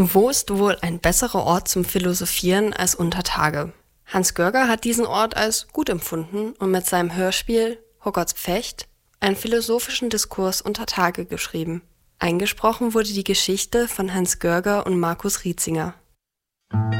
Wo ist wohl ein besserer Ort zum Philosophieren als unter Tage? Hans Görger hat diesen Ort als gut empfunden und mit seinem Hörspiel Hoggarts Pfecht einen philosophischen Diskurs unter Tage geschrieben. Eingesprochen wurde die Geschichte von Hans Görger und Markus Rietzinger.